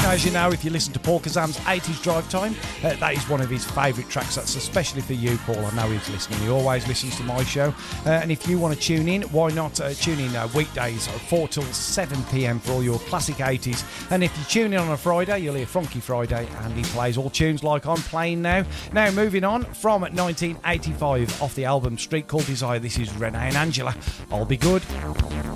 As you know, if you listen to Paul Kazan's 80s Drive Time, that is one of his favourite tracks. That's especially for you, Paul. I know he's listening. He always listens to my show. And if you want to tune in, why not tune in weekdays 4 till 7 p.m. for all your classic 80s. And if you tune in on a Friday, you'll hear Funky Friday, and he plays all tunes like I'm playing now. Now, moving on from 1985 off the album Street Called Desire, this is Renee and Angela. I'll Be Good.